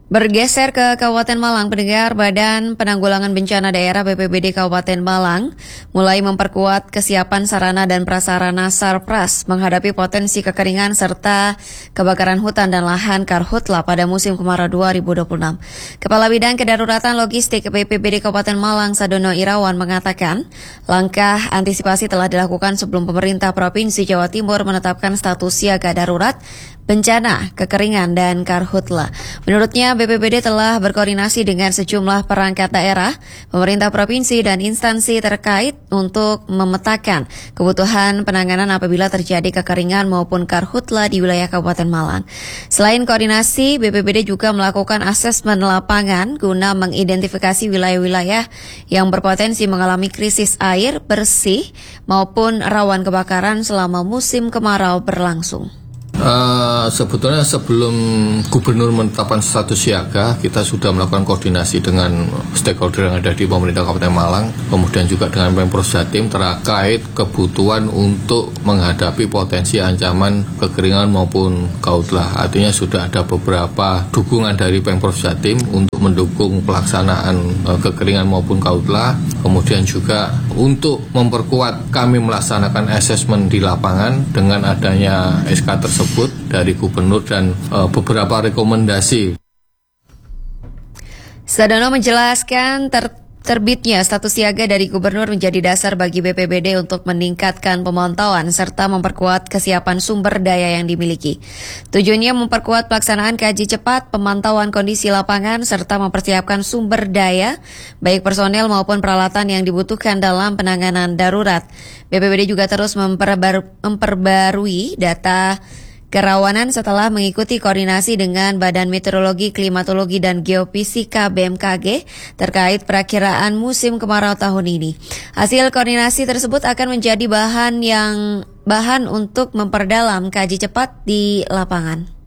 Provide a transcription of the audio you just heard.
Bergeser ke Kabupaten Malang, pendengar, Badan Penanggulangan Bencana Daerah BPBD Kabupaten Malang mulai memperkuat kesiapan sarana dan prasarana Sarpras menghadapi potensi kekeringan serta kebakaran hutan dan lahan karhutla pada musim kemarau 2026. Kepala Bidang Kedaruratan Logistik BPBD Kabupaten Malang, Sadono Irawan, mengatakan langkah antisipasi telah dilakukan sebelum pemerintah Provinsi Jawa Timur menetapkan status siaga darurat bencana, kekeringan, dan karhutla. Menurutnya, BPBD telah berkoordinasi dengan sejumlah perangkat daerah, pemerintah provinsi, dan instansi terkait untuk memetakan kebutuhan penanganan apabila terjadi kekeringan maupun karhutla di wilayah Kabupaten Malang. Selain koordinasi, BPBD juga melakukan asesmen lapangan guna mengidentifikasi wilayah-wilayah yang berpotensi mengalami krisis air bersih maupun rawan kebakaran selama musim kemarau berlangsung. Sebetulnya sebelum Gubernur menetapkan status siaga, kita sudah melakukan koordinasi dengan stakeholder yang ada di pemerintah Kabupaten Malang, kemudian juga dengan Pemprov Jatim terkait kebutuhan untuk menghadapi potensi ancaman kekeringan maupun karhutla. Artinya sudah ada beberapa dukungan dari Pemprov Jatim untuk mendukung pelaksanaan kekeringan maupun karhutla. Kemudian juga untuk memperkuat kami melaksanakan asesmen di lapangan dengan adanya SK tersebut dari Gubernur dan beberapa rekomendasi. Sadono menjelaskan terbitnya status siaga dari Gubernur menjadi dasar bagi BPBD untuk meningkatkan pemantauan serta memperkuat kesiapan sumber daya yang dimiliki. Tujuannya memperkuat pelaksanaan kaji cepat, pemantauan kondisi lapangan, serta mempersiapkan sumber daya, baik personel maupun peralatan yang dibutuhkan dalam penanganan darurat. BPBD juga terus memperbarui data kerawanan setelah mengikuti koordinasi dengan Badan Meteorologi, Klimatologi, dan Geofisika BMKG terkait perakiraan musim kemarau tahun ini. Hasil koordinasi tersebut akan menjadi bahan untuk memperdalam kaji cepat di lapangan.